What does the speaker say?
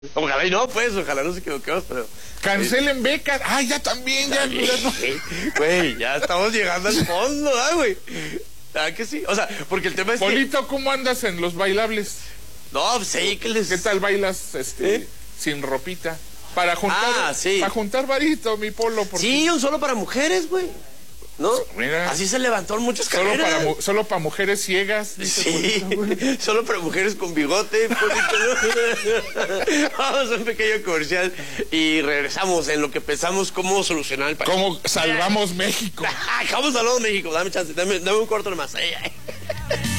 Ojalá y no, pues, ojalá no se equivoquemos, pero... Cancelen becas. Ay, ya también, ya no. Güey, ya estamos llegando al fondo, güey. ¿Verdad que sí? O sea, porque el tema es Polito, ¿cómo andas en los bailables? No, pues sí, que les... ¿Qué tal bailas sin ropita? Para juntar, para juntar varito, mi Polo. Porque... Sí, un solo para mujeres, güey. ¿No? Mira, así se levantó en muchas carreras. Solo para mujeres ciegas. Sí, solo para mujeres con bigote. Vamos a un pequeño comercial y regresamos en lo que pensamos cómo solucionar el país. ¿Cómo salvamos México? ¿Cómo salvamos México? Dame chance, dame un corto nomás.